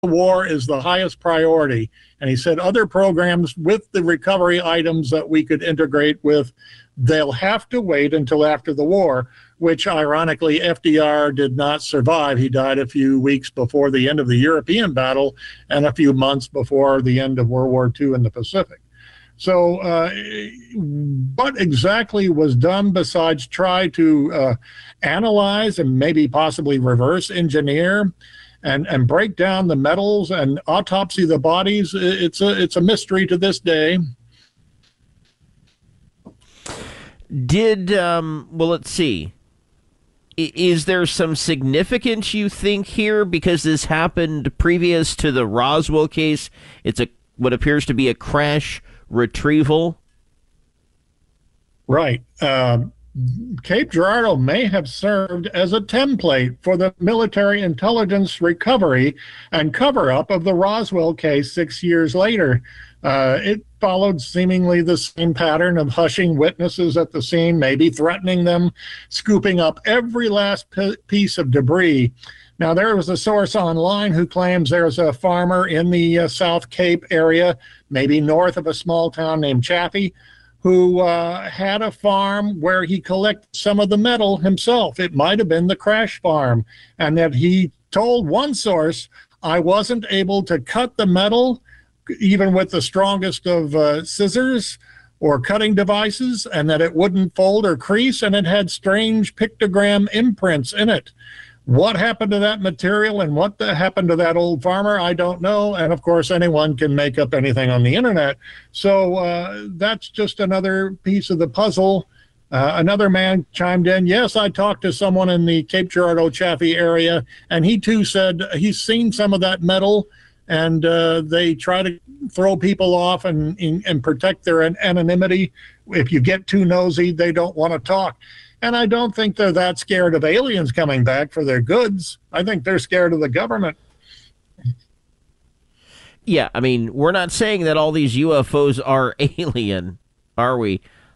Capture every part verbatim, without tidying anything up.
war is the highest priority. And he said other programs with the recovery items that we could integrate with, they'll have to wait until after the war, which ironically F D R did not survive. He died a few weeks before the end of the European battle and a few months before the end of World War Two in the Pacific. So uh, what exactly was done besides try to uh, analyze and maybe possibly reverse engineer and, and break down the metals and autopsy the bodies? It's a, it's a mystery to this day. Did, um, well, let's see. Is there some significance, you think, here? Because this happened previous to the Roswell case. It's a what appears to be a crash retrieval. Right. Um, Cape Girardeau may have served as a template for the military intelligence recovery and cover-up of the Roswell case six years later. Uh, it followed seemingly the same pattern of hushing witnesses at the scene, maybe threatening them, scooping up every last p- piece of debris. Now, there was a source online who claims there's a farmer in the uh, South Cape area, maybe north of a small town named Chaffee, who uh, had a farm where he collected some of the metal himself. It might have been the crash farm. And that he told one source, I wasn't able to cut the metal, even with the strongest of uh, scissors or cutting devices, and that it wouldn't fold or crease, and it had strange pictogram imprints in it. What happened to that material and what the, happened to that old farmer, I don't know. And of course, anyone can make up anything on the internet. So uh, that's just another piece of the puzzle. Uh, another man chimed in, yes, I talked to someone in the Cape Girardeau Chaffee area, and he too said he's seen some of that metal, and uh, they try to throw people off and, and, and protect their anonymity. If you get too nosy, they don't want to talk. And I don't think they're that scared of aliens coming back for their goods. I think they're scared of the government. Yeah, I mean, we're not saying that all these U F Os are alien, are we?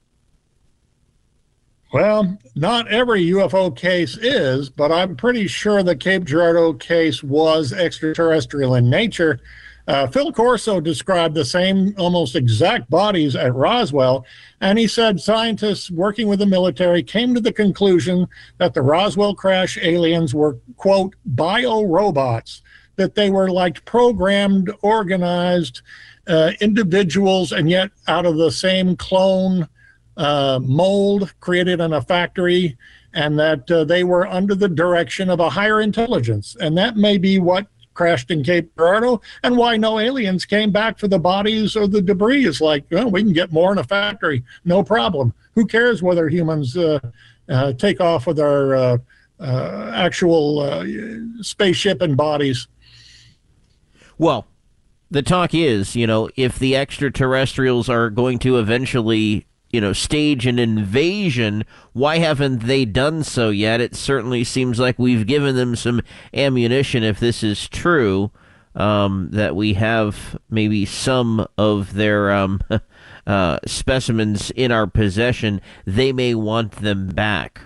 Well, not every U F O case is, but I'm pretty sure the Cape Girardeau case was extraterrestrial in nature. Uh, Phil Corso described the same almost exact bodies at Roswell, and he said scientists working with the military came to the conclusion that the Roswell crash aliens were, quote, bio-robots, that they were like programmed, organized uh, individuals, and yet out of the same clone uh, mold created in a factory, and that uh, they were under the direction of a higher intelligence. And that may be what crashed in Cape Girardeau, and why no aliens came back for the bodies or the debris. Is like, well, we can get more in a factory, no problem. Who cares whether humans uh, uh, take off with our uh, uh, actual uh, spaceship and bodies? Well, the talk is, you know, if the extraterrestrials are going to eventually, you know, stage an invasion, why haven't they done so yet? It certainly seems like we've given them some ammunition, if this is true, um, that we have maybe some of their um, uh, specimens in our possession. They may want them back.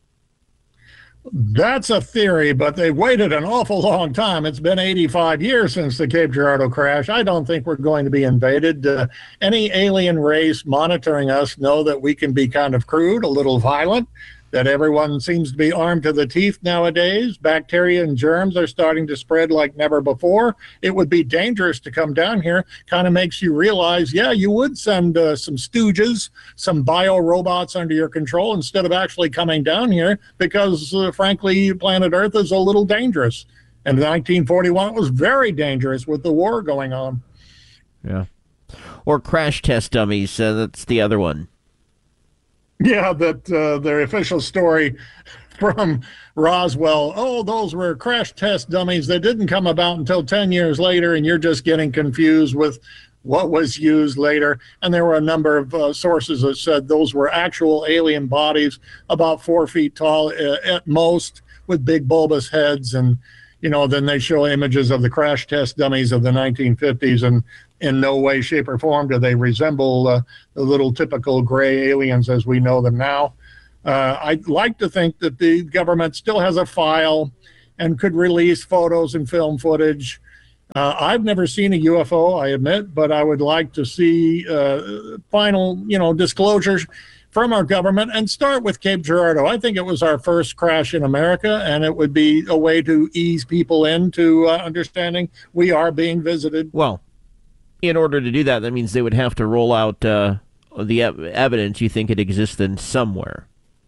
That's a theory, but they've waited an awful long time. It's been eighty-five years since the Cape Girardeau crash. I don't think we're going to be invaded. Uh, any alien race monitoring us know that we can be kind of crude, a little violent, that everyone seems to be armed to the teeth nowadays. Bacteria and germs are starting to spread like never before. It would be dangerous to come down here. Kind of makes you realize, yeah, you would send uh, some stooges, some bio-robots under your control instead of actually coming down here because, uh, frankly, planet Earth is a little dangerous. And in nineteen forty-one, it was very dangerous with the war going on. Yeah. Or crash test dummies. Uh, that's the other one. Yeah, that uh, the official story from Roswell, oh, those were crash test dummies that didn't come about until ten years later, and you're just getting confused with what was used later. And there were a number of uh, sources that said those were actual alien bodies, about four feet tall uh, at most, with big bulbous heads. And, you know, then they show images of the crash test dummies of the nineteen fifties, and in no way, shape, or form do they resemble uh, the little typical gray aliens as we know them now. Uh, I'd like to think that the government still has a file and could release photos and film footage Uh, I've never seen a U F O, I admit, but I would like to see uh, final, you know, disclosures from our government, and start with Cape Girardeau. I think it was our first crash in America, and it would be a way to ease people into uh, understanding we are being visited. Well, in order to do that, that means they would have to roll out uh, the ev- evidence you think it exists in somewhere.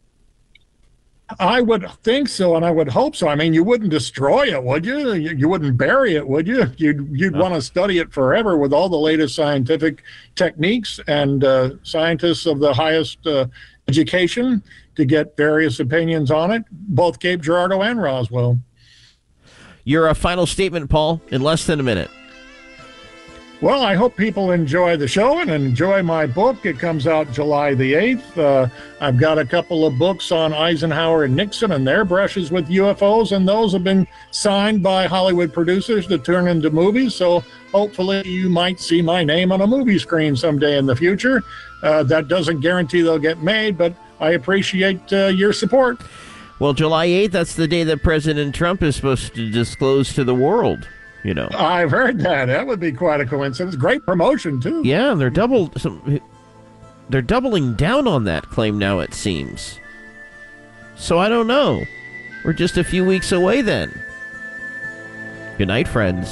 I would think so, and I would hope so. I mean, you wouldn't destroy it, would you? You, you wouldn't bury it, would you? You'd, you'd no. want to study it forever with all the latest scientific techniques and uh, scientists of the highest uh, education to get various opinions on it, both Cape Girardeau and Roswell. Your uh, final statement, Paul, in less than a minute. Well, I hope people enjoy the show and enjoy my book. It comes out July the eighth. Uh, I've got a couple of books on Eisenhower and Nixon and their brushes with U F Os, and those have been signed by Hollywood producers to turn into movies. So hopefully you might see my name on a movie screen someday in the future. Uh, that doesn't guarantee they'll get made, but I appreciate uh, your support. Well, July eighth, that's the day that President Trump is supposed to disclose to the world. You know, I've heard that. That would be quite a coincidence. Great promotion too. Yeah, they're double. Some, they're doubling down on that claim now, it seems. So I don't know. We're just a few weeks away then. Good night, friends.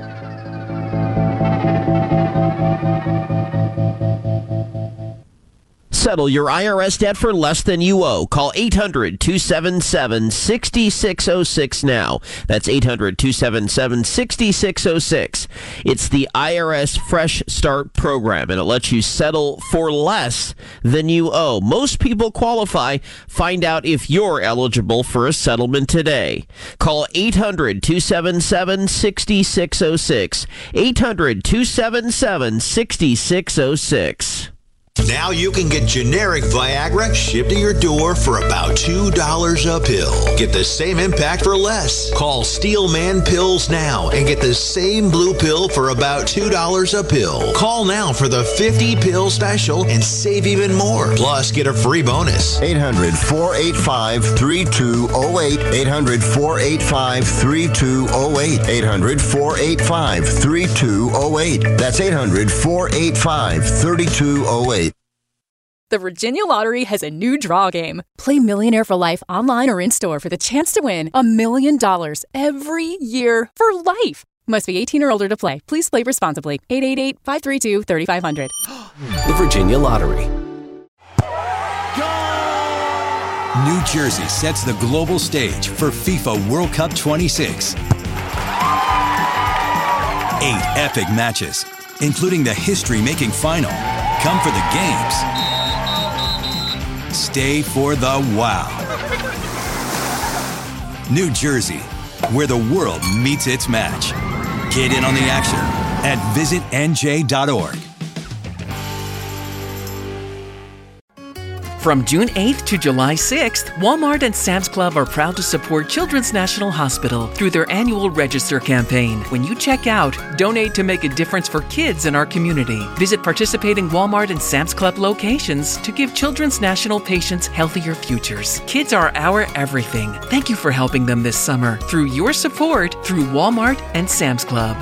Settle your I R S debt for less than you owe. Call eight hundred, two seven seven, six six zero six now. That's eight hundred, two seven seven, six six zero six. It's the I R S Fresh Start program, and it lets you settle for less than you owe. Most people qualify. Find out if you're eligible for a settlement today. Call eight hundred, two seven seven, six six zero six. eight hundred, two seven seven, six six zero six. Now you can get generic Viagra shipped to your door for about two dollars a pill. Get the same impact for less. Call Steelman Pills now and get the same blue pill for about two dollars a pill. Call now for the fifty pill special and save even more. Plus, get a free bonus. eight hundred, four eight five, three two zero eight. eight hundred, four eight five, three two zero eight. eight hundred, four eight five, three two zero eight. That's eight hundred, four eight five, three two zero eight. The Virginia Lottery has a new draw game. Play Millionaire for Life online or in-store for the chance to win a million dollars every year for life. Must be eighteen or older to play. Please play responsibly. eight eight eight, five three two, three five zero zero. The Virginia Lottery. New Jersey sets the global stage for FIFA World Cup twenty-six. Eight epic matches, including the history-making final. Come for the games. Stay for the wow. New Jersey, where the world meets its match. Get in on the action at visit N J dot org. From June eighth to July sixth, Walmart and Sam's Club are proud to support Children's National Hospital through their annual Register campaign. When you check out, donate to make a difference for kids in our community. Visit participating Walmart and Sam's Club locations to give Children's National patients healthier futures. Kids are our everything. Thank you for helping them this summer through your support through Walmart and Sam's Club.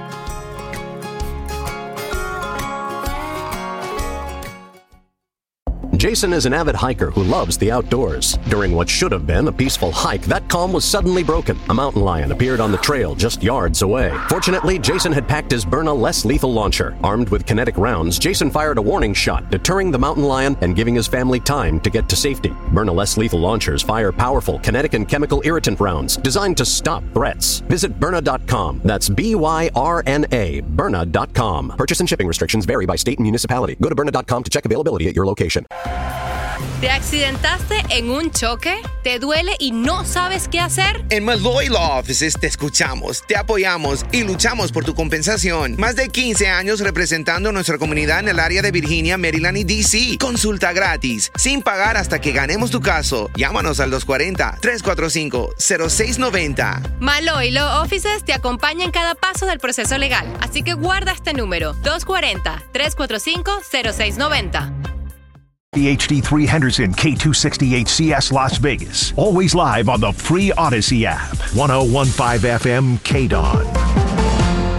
Jason is an avid hiker who loves the outdoors. During what should have been a peaceful hike, that calm was suddenly broken. A mountain lion appeared on the trail just yards away. Fortunately, Jason had packed his Byrna less lethal launcher. Armed with kinetic rounds, Jason fired a warning shot, deterring the mountain lion and giving his family time to get to safety. Byrna less lethal launchers fire powerful kinetic and chemical irritant rounds designed to stop threats. Visit Byrna dot com. That's B Y R N A, Byrna dot com. Purchase and shipping restrictions vary by state and municipality. Go to Byrna dot com to check availability at your location. ¿Te accidentaste en un choque? ¿Te duele y no sabes qué hacer? En Malloy Law Offices te escuchamos, te apoyamos y luchamos por tu compensación. Más de quince años representando a nuestra comunidad en el área de Virginia, Maryland y D C. Consulta gratis, sin pagar hasta que ganemos tu caso. Llámanos al dos cuatro cero, tres cuatro cinco, cero seis nueve cero. Malloy Law Offices te acompaña en cada paso del proceso legal. Así que guarda este número, dos cuatro cero, tres cuatro cinco, cero seis nueve cero. H D three Henderson, K two sixty-eight C S Las Vegas. Always live on the free Odyssey app. ten fifteen F M K D O N.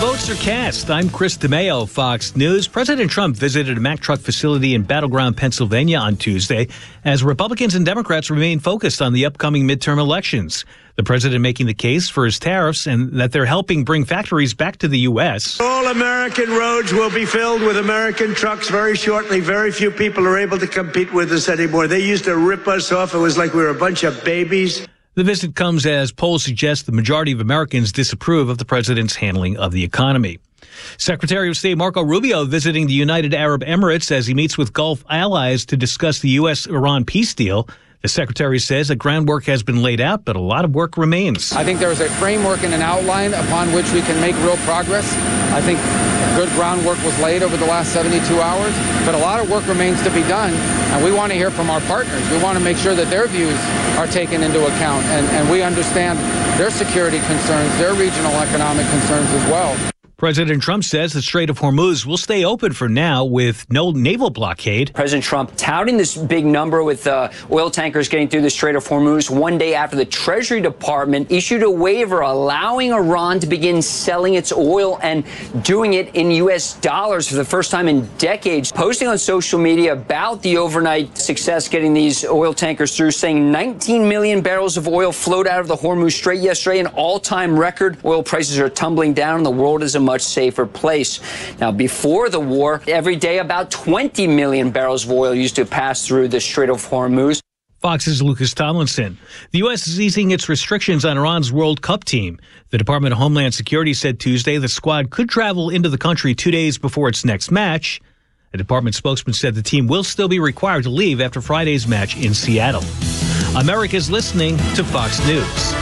votes are cast. I'm Chris DeMeo, Fox News. President Trump visited a Mack truck facility in Battleground, Pennsylvania on Tuesday as Republicans and Democrats remain focused on the upcoming midterm elections. The president making the case for his tariffs and that they're helping bring factories back to the U S. All American roads will be filled with American trucks very shortly. Very few people are able to compete with us anymore. They used to rip us off. It was like we were a bunch of babies. The visit comes as polls suggest the majority of Americans disapprove of the president's handling of the economy. Secretary of State Marco Rubio visiting the United Arab Emirates as he meets with Gulf allies to discuss the U S Iran peace deal. The secretary says that groundwork has been laid out, but a lot of work remains. I think there is a framework and an outline upon which we can make real progress. I think good groundwork was laid over the last seventy-two hours, but a lot of work remains to be done, and we want to hear from our partners. We want to make sure that their views are taken into account, and, and we understand their security concerns, their regional economic concerns as well. President Trump says the Strait of Hormuz will stay open for now with no naval blockade. President Trump touting this big number with uh, oil tankers getting through the Strait of Hormuz one day after the Treasury Department issued a waiver allowing Iran to begin selling its oil and doing it in U S dollars for the first time in decades. Posting on social media about the overnight success getting these oil tankers through, saying nineteen million barrels of oil flowed out of the Hormuz Strait yesterday, an all-time record. Oil prices are tumbling down and the world is a much safer place. Now, before the war, every day about twenty million barrels of oil used to pass through the Strait of Hormuz. Fox's Lucas Tomlinson. The U S is easing its restrictions on Iran's World Cup team. The Department of Homeland Security said Tuesday the squad could travel into the country two days before its next match. A department spokesman said the team will still be required to leave after Friday's match in Seattle. America's listening to Fox News.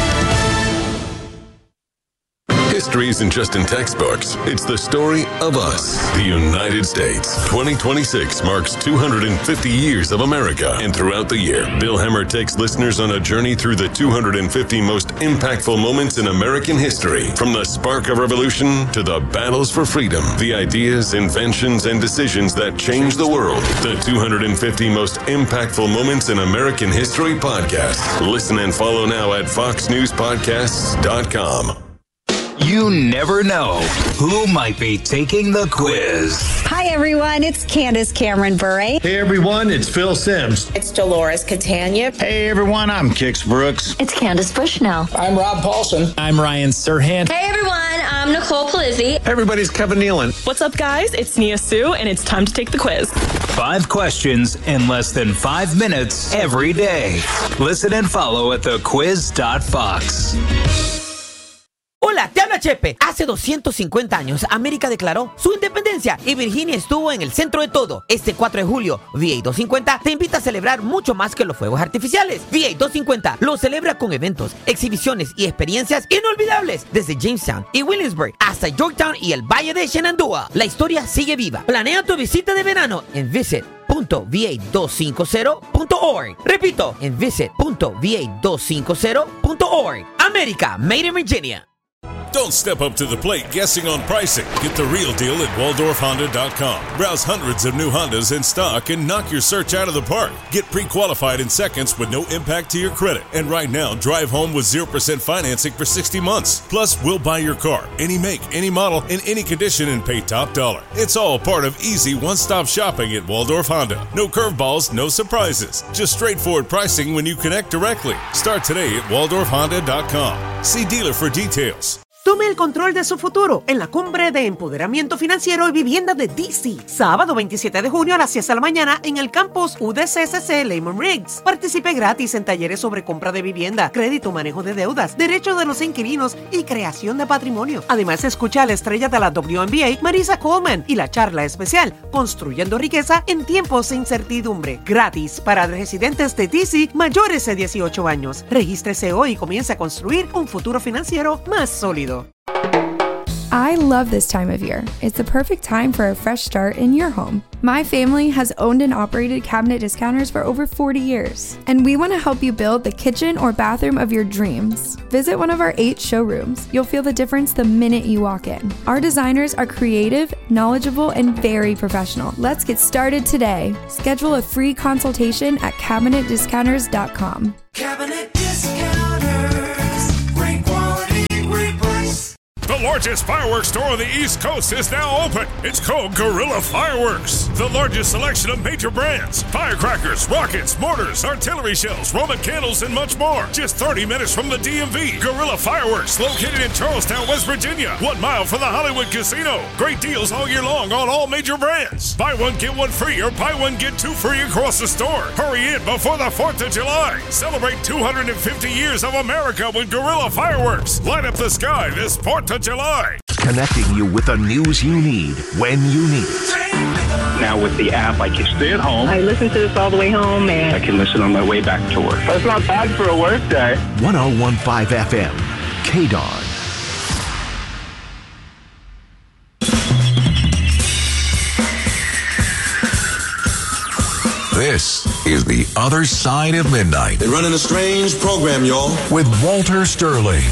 History isn't just in textbooks. It's the story of us, the United States. twenty twenty-six marks two hundred fifty years of America. And throughout the year, Bill Hemmer takes listeners on a journey through the two hundred fifty most impactful moments in American history. From the spark of revolution to the battles for freedom, the ideas, inventions, and decisions that changed the world. The two hundred fifty most impactful moments in American history podcast. Listen and follow now at fox news podcasts dot com. You never know who might be taking the quiz. Hi, everyone. It's Candace Cameron Bure. Hey, everyone. It's Phil Sims. It's Dolores Catania. Hey, everyone. I'm Kix Brooks. It's Candace Bushnell. I'm Rob Paulson. I'm Ryan Serhant. Hey, everyone. I'm Nicole Palizzi. Hey, everybody. It's Kevin Nealon. What's up, guys? It's Nia Sue, and it's time to take the quiz. Five questions in less than five minutes every day. Listen and follow at the quiz dot fox. Hola, te habla Chepe. Hace doscientos cincuenta años, América declaró su independencia y Virginia estuvo en el centro de todo. Este cuatro de julio, V A doscientos cincuenta te invita a celebrar mucho más que los fuegos artificiales. V A doscientos cincuenta lo celebra con eventos, exhibiciones y experiencias inolvidables desde Jamestown y Williamsburg hasta Yorktown y el Valle de Shenandoah. La historia sigue viva. Planea tu visita de verano en visit punto v a doscientos cincuenta punto org. Repito, en visit punto v a doscientos cincuenta punto org. América, made in Virginia. Don't step up to the plate guessing on pricing. Get the real deal at waldorf honda dot com. Browse hundreds of new Hondas in stock and knock your search out of the park. Get pre-qualified in seconds with no impact to your credit. And right now, drive home with zero percent financing for sixty months. Plus, we'll buy your car, any make, any model, in any condition, and pay top dollar. It's all part of easy one-stop shopping at Waldorf Honda. No curveballs, no surprises. Just straightforward pricing when you connect directly. Start today at waldorf honda dot com. See dealer for details. Tome el control de su futuro en la Cumbre de Empoderamiento Financiero y Vivienda de D C. Sábado veintisiete de junio a las seis de la mañana en el campus U D C C C Lehman Riggs. Participe gratis en talleres sobre compra de vivienda, crédito, manejo de deudas, derechos de los inquilinos y creación de patrimonio. Además, escucha a la estrella de la W N B A, Marisa Coleman, y la charla especial Construyendo Riqueza en Tiempos de Incertidumbre. Gratis para residentes de D C mayores de dieciocho años. Regístrese hoy y comience a construir un futuro financiero más sólido. I love this time of year. It's the perfect time for a fresh start in your home. My family has owned and operated Cabinet Discounters for over forty years, and we want to help you build the kitchen or bathroom of your dreams. Visit one of our eight showrooms. You'll feel the difference the minute you walk in. Our designers are creative, knowledgeable, and very professional. Let's get started today. Schedule a free consultation at cabinet discounters dot com. Cabinet Discounters. Great quality, great price. The The largest fireworks store on the East Coast is now open. It's called Guerrilla Fireworks. The largest selection of major brands, firecrackers, rockets, mortars, artillery shells, Roman candles, and much more. Just thirty minutes from the D M V. Guerrilla Fireworks, located in Charlestown, West Virginia. One mile from the Hollywood Casino. Great deals all year long on all major brands. Buy one, get one free, or buy one, get two free across the store. Hurry in before the fourth of July. Celebrate two hundred fifty years of America with Guerrilla Fireworks. Light up the sky this fourth of July. Connecting you with the news you need when you need it. Now with the app, I can stay at home. I listen to this all the way home, and I can listen on my way back to work. That's not bad for a work day. one oh one point five F M, K-Dawn. This is The Other Side of Midnight. They're running a strange program, y'all. With Walter Sterling.